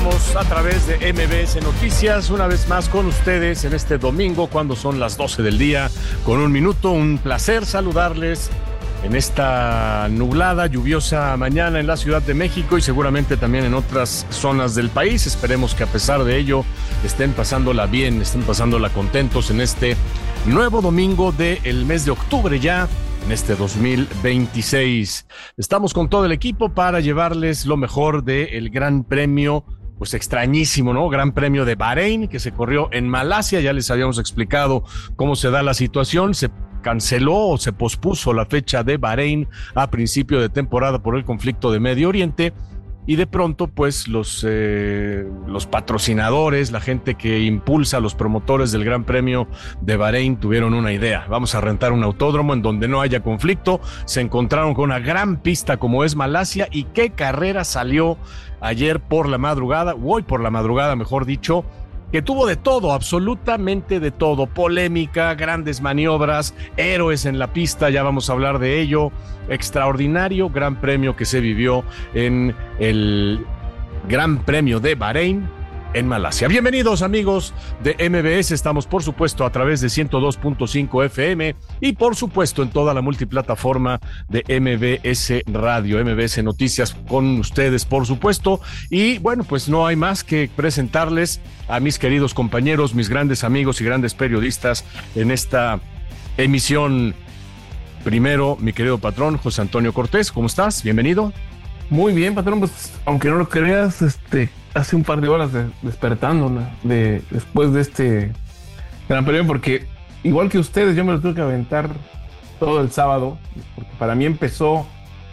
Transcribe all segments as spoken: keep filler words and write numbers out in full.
estamos a través de M B S Noticias, una vez más con ustedes en este domingo, cuando son las doce del día, con un minuto. Un placer saludarles en esta nublada, lluviosa mañana en la Ciudad de México y seguramente también en otras zonas del país. Esperemos que a pesar de ello estén pasándola bien, estén pasándola contentos en este nuevo domingo del mes de octubre ya, en este dos mil veintiséis. Estamos con todo el equipo para llevarles lo mejor del Gran Premio, pues extrañísimo, ¿no? Gran Premio de Bahrein, que se corrió en Malasia. Ya les habíamos explicado cómo se da la situación. Se canceló o se pospuso la fecha de Bahrein a principio de temporada por el conflicto de Medio Oriente. Y de pronto, pues, los, eh, los patrocinadores, la gente que impulsa, los promotores del Gran Premio de Bahrein tuvieron una idea. Vamos a rentar un autódromo en donde no haya conflicto. Se encontraron con una gran pista como es Malasia. ¿Y qué carrera salió ayer por la madrugada, o hoy por la madrugada, mejor dicho, que tuvo de todo, absolutamente de todo? Polémica, grandes maniobras, héroes en la pista, ya vamos a hablar de ello. Extraordinario Gran Premio que se vivió en el Gran Premio de Bahrein en Malasia. Bienvenidos, amigos de M B S. Estamos, por supuesto, a través de ciento dos punto cinco F M y, por supuesto, en toda la multiplataforma de M B S Radio, M B S Noticias con ustedes, por supuesto. Y, bueno, pues no hay más que presentarles a mis queridos compañeros, mis grandes amigos y grandes periodistas en esta emisión. Primero, mi querido patrón, José Antonio Cortés, ¿cómo estás? Bienvenido. Muy bien, patrón, pues aunque no lo creas, este, hace un par de horas de, despertando, ¿no? de, después de este Gran Premio, porque igual que ustedes, yo me lo tuve que aventar todo el sábado, porque para mí empezó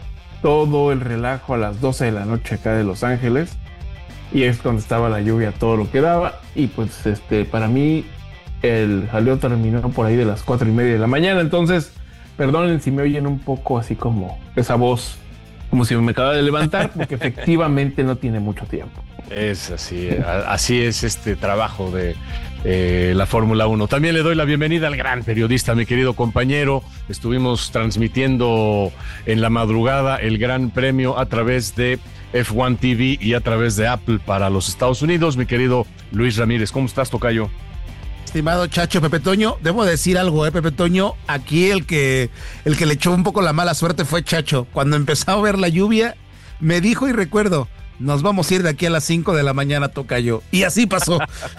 todo el relajo a las doce de la noche acá de Los Ángeles, y es cuando estaba la lluvia, todo lo que daba, y pues este, para mí el jaleo terminó por ahí de las cuatro y media de la mañana. Entonces, perdonen si me oyen un poco así como esa voz, como si me acababa de levantar, porque efectivamente no tiene mucho tiempo. Es así, así es este trabajo de eh, la Fórmula uno. También le doy la bienvenida al gran periodista, mi querido compañero. Estuvimos transmitiendo en la madrugada el Gran Premio a través de F uno T V y a través de Apple para los Estados Unidos. Mi querido Luis Ramírez, ¿cómo estás, tocayo? Estimado Chacho, Pepe Toño, debo decir algo, eh, Pepe Toño, aquí el que, el que le echó un poco la mala suerte fue Chacho. Cuando empezó a ver la lluvia, me dijo y recuerdo, nos vamos a ir de aquí a las cinco de la mañana, tocayo. Y así pasó.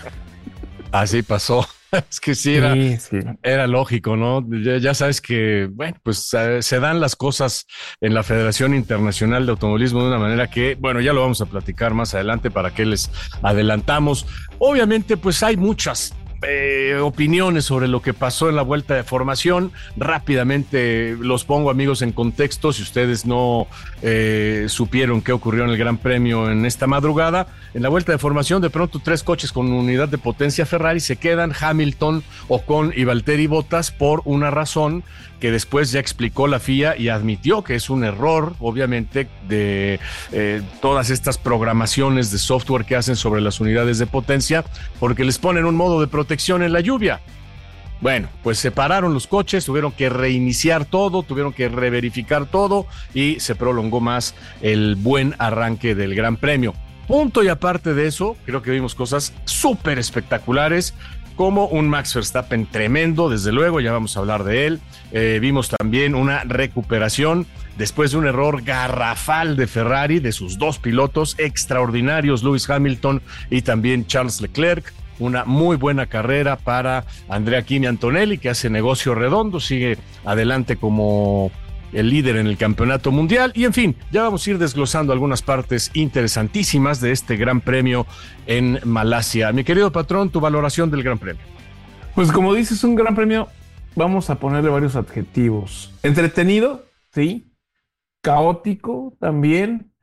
Así pasó. Es que sí era, sí, sí. era lógico, ¿no? Ya, ya sabes que, bueno, pues eh, se dan las cosas en la Federación Internacional de Automovilismo de una manera que, bueno, ya lo vamos a platicar más adelante para que les adelantamos. Obviamente, pues hay muchas Eh, opiniones sobre lo que pasó en la vuelta de formación. Rápidamente los pongo, amigos, en contexto, si ustedes no eh, supieron qué ocurrió en el Gran Premio en esta madrugada. En la vuelta de formación, de pronto tres coches con unidad de potencia Ferrari se quedan: Hamilton, Ocon y Valtteri Bottas, por una razón que después ya explicó la F I A y admitió que es un error, obviamente, de eh, todas estas programaciones de software que hacen sobre las unidades de potencia, porque les ponen un modo de protección en la lluvia. Bueno, pues se pararon los coches, tuvieron que reiniciar todo, tuvieron que reverificar todo y se prolongó más el buen arranque del Gran Premio. Punto y aparte de eso, creo que vimos cosas súper espectaculares, como un Max Verstappen tremendo, desde luego, ya vamos a hablar de él. Eh, vimos también una recuperación después de un error garrafal de Ferrari, de sus dos pilotos extraordinarios, Lewis Hamilton y también Charles Leclerc. Una muy buena carrera para Andrea Kimi Antonelli, que hace negocio redondo, sigue adelante como el líder en el campeonato mundial. Y en fin, ya vamos a ir desglosando algunas partes interesantísimas de este Gran Premio en Malasia. Mi querido patrón, tu valoración del Gran Premio. Pues como dices, un Gran Premio, vamos a ponerle varios adjetivos. Entretenido, sí. Caótico también.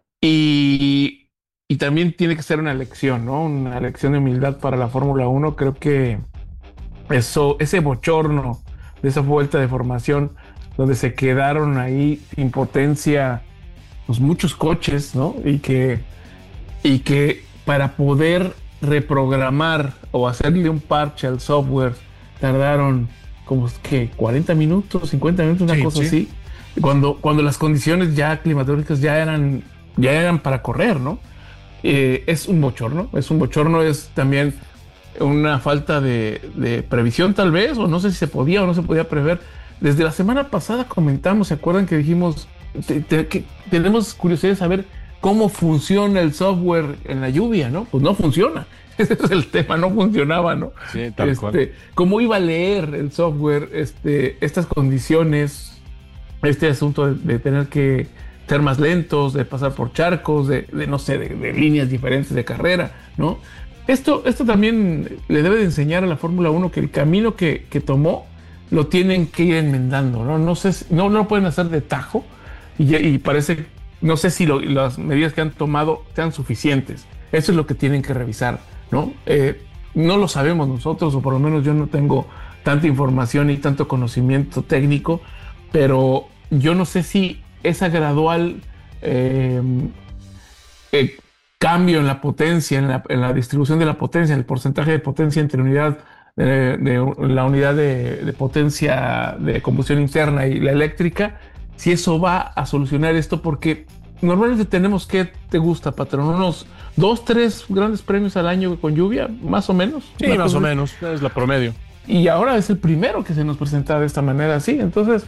Y, y también tiene que ser una lección, ¿no? Una lección de humildad para la Fórmula uno. Creo que eso, ese bochorno de esa vuelta de formación, donde se quedaron ahí sin potencia pues muchos coches, ¿no? Y que, y que para poder reprogramar o hacerle un parche al software tardaron como que cuarenta minutos, cincuenta minutos, una sí, cosa sí. así. Cuando, cuando las condiciones ya climatológicas ya eran, ya eran para correr, ¿no? eh, es un bochorno, es un bochorno, es también una falta de, de previsión tal vez, o no sé si se podía o no se podía prever. Desde la semana pasada comentamos, ¿se acuerdan que dijimos te, te, que tenemos curiosidad de saber cómo funciona el software en la lluvia, ¿no? Pues no funciona. Ese es el tema, no funcionaba, ¿no? Sí, tal este, cual. ¿Cómo iba a leer el software este, estas condiciones, este asunto de, de tener que ser más lentos, de pasar por charcos, de, de no sé, de, de líneas diferentes de carrera, ¿no? Esto, esto también le debe de enseñar a la Fórmula uno que el camino que, que tomó lo tienen que ir enmendando, ¿no? No sé, si, no, no lo pueden hacer de tajo y, y parece, no sé si lo, las medidas que han tomado sean suficientes. Eso es lo que tienen que revisar, ¿no? Eh, no lo sabemos nosotros, o por lo menos yo no tengo tanta información y tanto conocimiento técnico, pero yo no sé si esa gradual eh, eh, cambio en la potencia, en la, en la distribución de la potencia, en el porcentaje de potencia entre unidad de, de la unidad de, de potencia de combustión interna y la eléctrica, si eso va a solucionar esto, porque normalmente tenemos, ¿qué te gusta, patrón? Unos dos, tres grandes premios al año con lluvia, más o menos. Sí, más o menos, es la promedio. Y ahora es el primero que se nos presenta de esta manera, así. Entonces,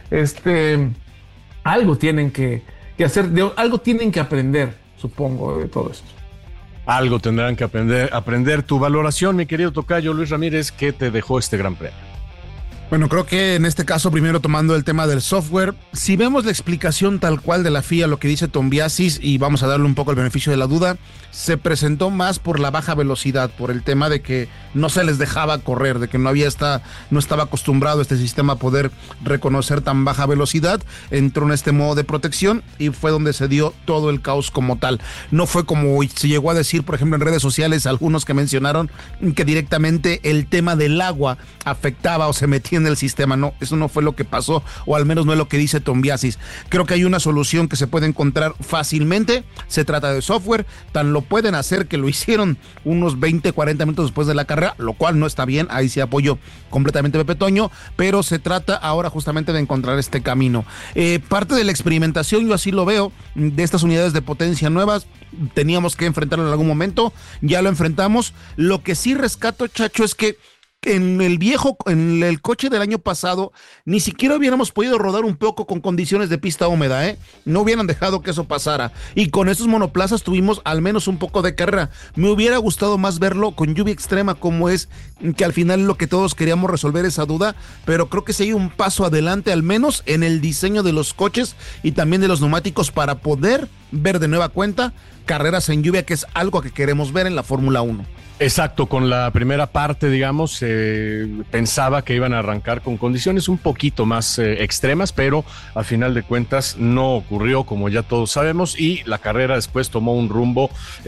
este, algo tienen que, que hacer, de, algo tienen que aprender, supongo, de todo esto. Algo tendrán que aprender, aprender. Tu valoración, mi querido tocayo Luis Ramírez, ¿qué te dejó este Gran Premio? Bueno, creo que en este caso, primero tomando el tema del software, si vemos la explicación tal cual de la F I A, lo que dice Tombiasis, y vamos a darle un poco el beneficio de la duda, se presentó más por la baja velocidad, por el tema de que no se les dejaba correr, de que no había esta, no estaba acostumbrado este sistema a poder reconocer tan baja velocidad, entró en este modo de protección y fue donde se dio todo el caos como tal. No fue como se llegó a decir, por ejemplo, en redes sociales, algunos que mencionaron que directamente el tema del agua afectaba o se metía en el sistema. No, eso no fue lo que pasó, o al menos no es lo que dice Tombiasis. Creo que hay una solución que se puede encontrar fácilmente. Se trata de software, tan lo pueden hacer que lo hicieron unos veinte, cuarenta minutos después de la carrera, lo cual no está bien, ahí sí apoyo completamente a Pepe Toño, pero se trata ahora justamente de encontrar este camino. Eh, parte de la experimentación, yo así lo veo, de estas unidades de potencia nuevas, teníamos que enfrentarlo en algún momento, ya lo enfrentamos. Lo que sí rescato, Chacho, es que en el viejo, en el coche del año pasado, ni siquiera hubiéramos podido rodar un poco con condiciones de pista húmeda, ¿eh? No hubieran dejado que eso pasara. Y con esos monoplazas tuvimos al menos un poco de carrera. Me hubiera gustado más verlo con lluvia extrema, como es, que al final lo que todos queríamos resolver esa duda, pero creo que sí hay un paso adelante, al menos en el diseño de los coches y también de los neumáticos, para poder ver de nueva cuenta carreras en lluvia, que es algo que queremos ver en la Fórmula uno. Exacto, con la primera parte, digamos, eh, pensaba que iban a arrancar con condiciones un poquito más eh, extremas, pero a final de cuentas no ocurrió, como ya todos sabemos, y la carrera después tomó un rumbo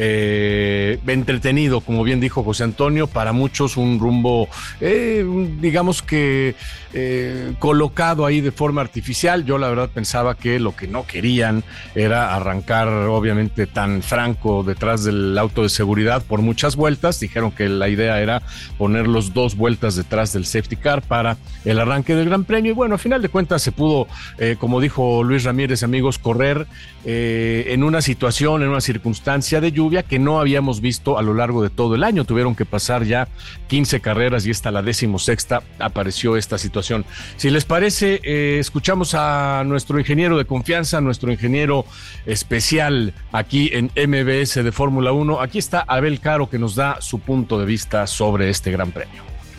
eh, entretenido, como bien dijo José Antonio, para muchos un rumbo, eh, digamos que eh, colocado ahí de forma artificial. Yo la verdad pensaba que lo que no querían era arrancar, obviamente, tan franco detrás del auto de seguridad por muchas vueltas. Dijeron que la idea era ponerlos dos vueltas detrás del safety car para el arranque del Gran Premio, y bueno, a final de cuentas se pudo, eh, como dijo Luis Ramírez, amigos, correr eh, en una situación, en una circunstancia de lluvia que no habíamos visto a lo largo de todo el año. Tuvieron que pasar ya quince carreras y esta, la decimosexta, apareció esta situación. Si les parece, eh, escuchamos a nuestro ingeniero de confianza, nuestro ingeniero especial aquí en M B S de Fórmula uno. Aquí está Abel Caro, que nos da su punto de vista sobre este Gran Premio.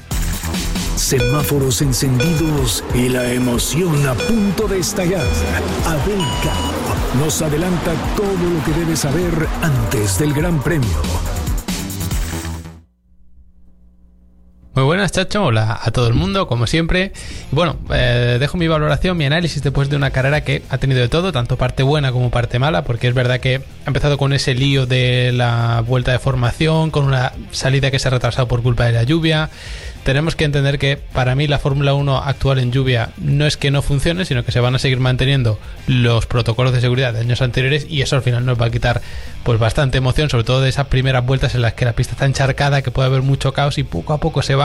Semáforos encendidos y la emoción a punto de estallar. Abel Caro nos adelanta todo lo que debes saber antes del Gran Premio. Muy buenas, Chacho. Hola a todo el mundo, como siempre. Bueno, eh, dejo mi valoración, mi análisis después de una carrera que ha tenido de todo, tanto parte buena como parte mala, porque es verdad que ha empezado con ese lío de la vuelta de formación, con una salida que se ha retrasado por culpa de la lluvia. Tenemos que entender que para mí la Fórmula uno actual en lluvia no es que no funcione, sino que se van a seguir manteniendo los protocolos de seguridad de años anteriores, y eso al final nos va a quitar pues bastante emoción, sobre todo de esas primeras vueltas en las que la pista está encharcada, que puede haber mucho caos y poco a poco se va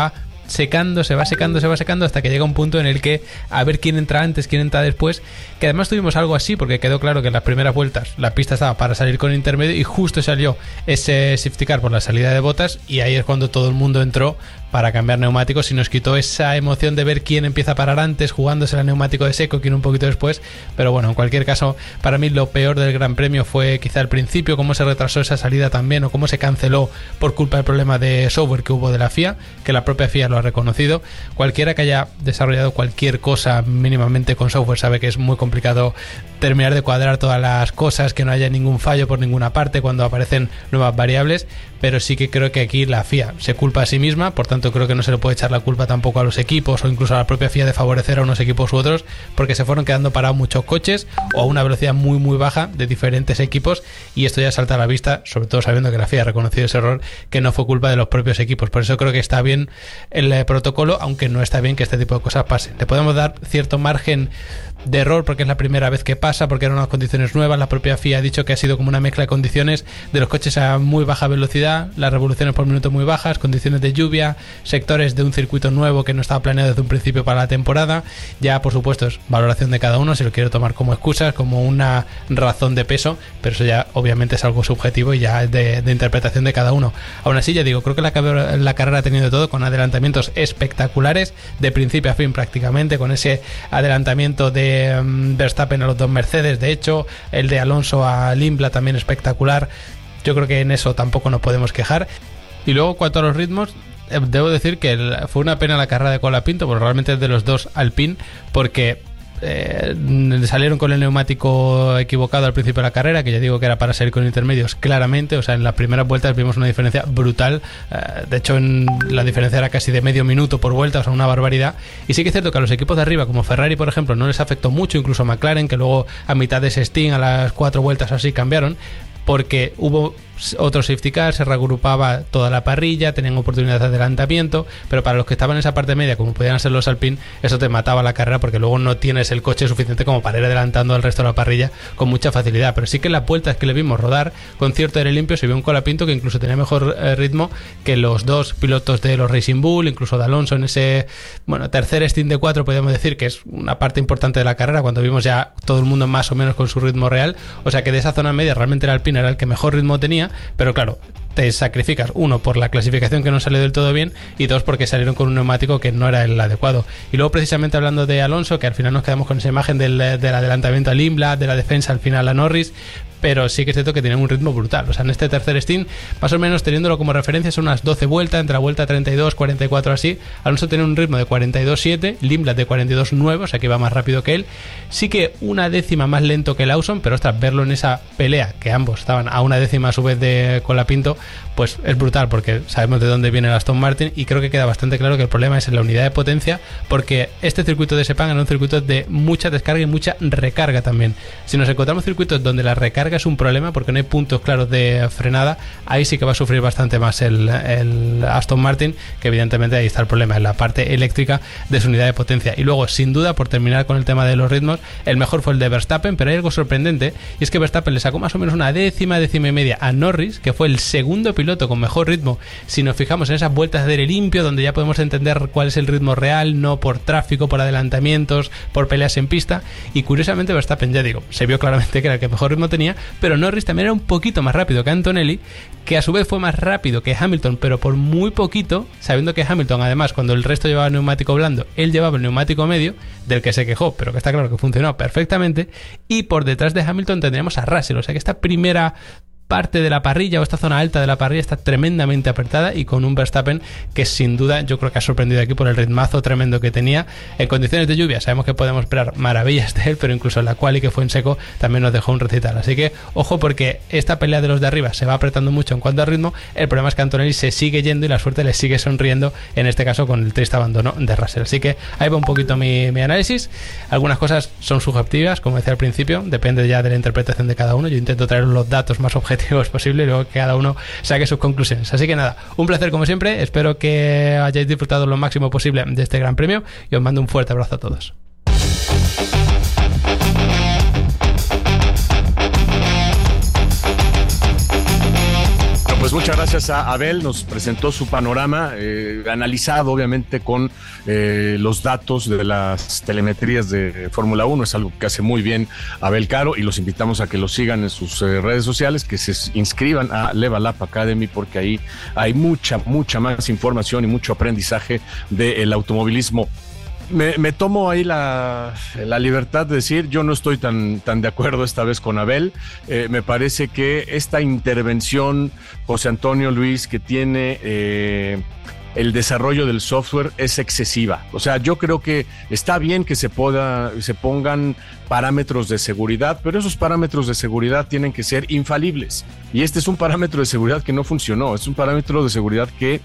secando, se va secando, se va secando hasta que llega un punto en el que a ver quién entra antes, quién entra después, que además tuvimos algo así porque quedó claro que en las primeras vueltas la pista estaba para salir con intermedio y justo salió ese safety car por la salida de Bottas y ahí es cuando todo el mundo entró para cambiar neumáticos y nos quitó esa emoción de ver quién empieza a parar antes, jugándose el neumático de seco, quién un poquito después. Pero bueno, en cualquier caso, para mí lo peor del Gran Premio fue quizá al principio, cómo se retrasó esa salida también o cómo se canceló por culpa del problema de software que hubo de la F I A, que la propia F I A lo ha reconocido. Cualquiera que haya desarrollado cualquier cosa mínimamente con software sabe que es muy complicado terminar de cuadrar todas las cosas, que no haya ningún fallo por ninguna parte cuando aparecen nuevas variables, pero sí que creo que aquí la F I A se culpa a sí misma, por tanto creo que no se le puede echar la culpa tampoco a los equipos o incluso a la propia F I A de favorecer a unos equipos u otros, porque se fueron quedando parados muchos coches o a una velocidad muy muy baja de diferentes equipos y esto ya salta a la vista, sobre todo sabiendo que la F I A ha reconocido ese error, que no fue culpa de los propios equipos. Por eso creo que está bien el eh, protocolo, aunque no está bien que este tipo de cosas pasen. Le podemos dar cierto margen de error porque es la primera vez que pasa, porque eran unas condiciones nuevas. La propia F I A ha dicho que ha sido como una mezcla de condiciones de los coches a muy baja velocidad, las revoluciones por minuto muy bajas, condiciones de lluvia, sectores de un circuito nuevo que no estaba planeado desde un principio para la temporada. Ya por supuesto es valoración de cada uno si lo quiere tomar como excusas, como una razón de peso, pero eso ya obviamente es algo subjetivo y ya es de, de interpretación de cada uno. Aún así ya digo, creo que la, la carrera ha tenido de todo, con adelantamientos espectaculares de principio a fin prácticamente, con ese adelantamiento de Verstappen a los dos Mercedes, de hecho el de Alonso a Limbla también espectacular. Yo creo que en eso tampoco nos podemos quejar. Y luego, cuanto a los ritmos, debo decir que fue una pena la carrera de Colapinto, porque realmente es de los dos Alpine, porque Eh, salieron con el neumático equivocado al principio de la carrera, que ya digo que era para salir con intermedios claramente, o sea, en las primeras vueltas vimos una diferencia brutal, eh, de hecho en, la diferencia era casi de medio minuto por vuelta, o sea, una barbaridad. Y sí que es cierto que a los equipos de arriba, como Ferrari por ejemplo, no les afectó mucho, incluso a McLaren, que luego a mitad de ese stint, a las cuatro vueltas así, cambiaron, porque hubo otro safety car, se reagrupaba toda la parrilla, tenían oportunidades de adelantamiento, pero para los que estaban en esa parte media, como podían ser los Alpine, eso te mataba la carrera porque luego no tienes el coche suficiente como para ir adelantando al resto de la parrilla con mucha facilidad. Pero sí que en las vueltas que le vimos rodar con cierto aire limpio se vio un Colapinto que incluso tenía mejor eh, ritmo que los dos pilotos de los Racing Bull, incluso de Alonso en ese bueno tercer stint de cuatro, podríamos decir que es una parte importante de la carrera, cuando vimos ya todo el mundo más o menos con su ritmo real. O sea que de esa zona media realmente el Alpine era el que mejor ritmo tenía, pero claro, te sacrificas, uno, por la clasificación que no salió del todo bien, y dos, porque salieron con un neumático que no era el adecuado. Y luego, precisamente hablando de Alonso, que al final nos quedamos con esa imagen del, del adelantamiento a Limbla, de la defensa al final a Norris, pero sí que es cierto que tienen un ritmo brutal. O sea, en este tercer stint, más o menos teniéndolo como referencia, son unas doce vueltas, entre la vuelta treinta y dos, cuarenta y cuatro así. Alonso tiene un ritmo de cuarenta y dos siete, Limbla de cuarenta y dos nueve, o sea que va más rápido que él. Sí que una décima más lento que Lawson, pero ostras, verlo en esa pelea, que ambos estaban a una décima a su vez de Colapinto, pues es brutal, porque sabemos de dónde viene el Aston Martin, y creo que queda bastante claro que el problema es en la unidad de potencia, porque este circuito de Sepang era un circuito de mucha descarga y mucha recarga también. Si nos encontramos circuitos donde la recarga es un problema, porque no hay puntos claros de frenada, ahí sí que va a sufrir bastante más el, el Aston Martin, que evidentemente ahí está el problema, en la parte eléctrica de su unidad de potencia. Y luego, sin duda, por terminar con el tema de los ritmos, el mejor fue el de Verstappen, pero hay algo sorprendente, y es que Verstappen le sacó más o menos una décima, décima y media a Norris, que fue el segundo piloto con mejor ritmo, si nos fijamos en esas vueltas de aire limpio, donde ya podemos entender cuál es el ritmo real, no por tráfico, por adelantamientos, por peleas en pista. Y curiosamente Verstappen, ya digo, se vio claramente que era el que mejor ritmo tenía, pero Norris también era un poquito más rápido que Antonelli, que a su vez fue más rápido que Hamilton, pero por muy poquito, sabiendo que Hamilton, además, cuando el resto llevaba el neumático blando, él llevaba el neumático medio, del que se quejó, pero que está claro que funcionó perfectamente. Y por detrás de Hamilton tendríamos a Russell, o sea que esta primera parte de la parrilla, o esta zona alta de la parrilla, está tremendamente apretada, y con un Verstappen que sin duda yo creo que ha sorprendido aquí por el ritmazo tremendo que tenía. En condiciones de lluvia sabemos que podemos esperar maravillas de él, pero incluso en la quali, que fue en seco, también nos dejó un recital. Así que ojo, porque esta pelea de los de arriba se va apretando mucho en cuanto a ritmo. El problema es que Antonelli se sigue yendo y la suerte le sigue sonriendo, en este caso con el triste abandono de Russell. Así que ahí va un poquito mi, mi análisis. Algunas cosas son subjetivas, como decía al principio, depende ya de la interpretación de cada uno. Yo intento traer los datos más objetivos posible y luego que cada uno saque sus conclusiones. Así que nada, un placer como siempre, espero que hayáis disfrutado lo máximo posible de este gran premio y os mando un fuerte abrazo a todos. Pues Pues muchas gracias a Abel, nos presentó su panorama, eh, analizado obviamente con eh, los datos de las telemetrías de Fórmula uno, es algo que hace muy bien Abel Caro y los invitamos a que lo sigan en sus eh, redes sociales, que se inscriban a Level Up Academy porque ahí hay mucha, mucha más información y mucho aprendizaje del automovilismo. Me, me tomo ahí la, la libertad de decir, yo no estoy tan, tan de acuerdo esta vez con Abel. Eh, me parece que esta intervención, José Antonio Luis, que tiene eh, el desarrollo del software es excesiva. O sea, yo creo que está bien que se, pueda, se pongan parámetros de seguridad, pero esos parámetros de seguridad tienen que ser infalibles. Y este es un parámetro de seguridad que no funcionó. Es un parámetro de seguridad que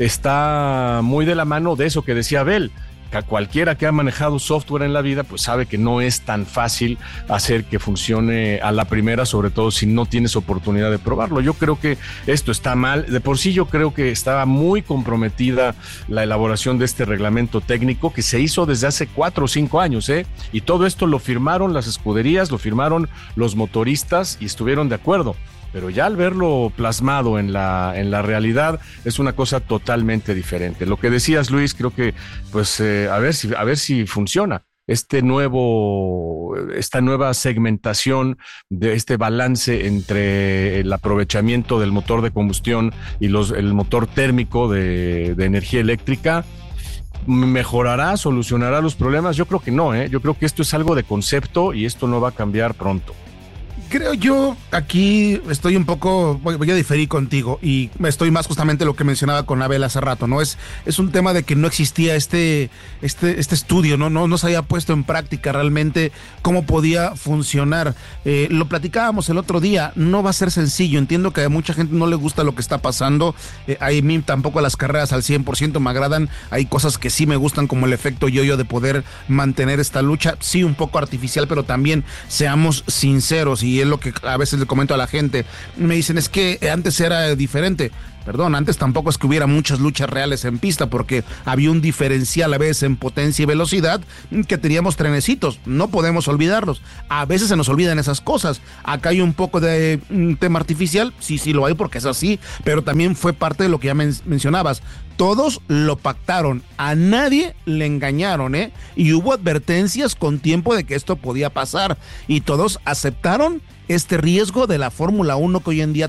está muy de la mano de eso que decía Abel. Cualquiera que ha manejado software en la vida pues sabe que no es tan fácil hacer que funcione a la primera, sobre todo si no tienes oportunidad de probarlo. Yo creo que esto está mal. De por sí yo creo que estaba muy comprometida la elaboración de este reglamento técnico que se hizo desde hace cuatro o cinco años, ¿eh? Y todo esto lo firmaron las escuderías, lo firmaron los motoristas y estuvieron de acuerdo. Pero ya al verlo plasmado en la, en la realidad es una cosa totalmente diferente. Lo que decías, Luis, creo que pues eh, a ver si, a ver si funciona. Este nuevo, esta nueva segmentación de este balance entre el aprovechamiento del motor de combustión y los, el motor térmico de, de energía eléctrica, ¿mejorará, solucionará los problemas? Yo creo que no, ¿eh? Yo creo que esto es algo de concepto y esto no va a cambiar pronto. Creo yo, aquí estoy un poco, voy, voy a diferir contigo y estoy más justamente lo que mencionaba con Abel hace rato, ¿no? Es, es un tema de que no existía este, este, este estudio, ¿no? No, no se había puesto en práctica realmente cómo podía funcionar. Eh, lo platicábamos el otro día, no va a ser sencillo, entiendo que a mucha gente no le gusta lo que está pasando, eh, a mí tampoco las carreras al cien por ciento me agradan, hay cosas que sí me gustan como el efecto yo-yo de poder mantener esta lucha, sí un poco artificial, pero también seamos sinceros y es lo que a veces le comento a la gente. Me dicen, es que antes era diferente. Perdón, antes tampoco es que hubiera muchas luchas reales en pista porque había un diferencial a veces en potencia y velocidad que teníamos trenecitos. No podemos olvidarlos. A veces se nos olvidan esas cosas. Acá hay un poco de un tema artificial. Sí, sí lo hay porque es así, pero también fue parte de lo que ya men- mencionabas. Todos lo pactaron, a nadie le engañaron, ¿eh? Y hubo advertencias con tiempo de que esto podía pasar y todos aceptaron este riesgo de la Fórmula uno que hoy en día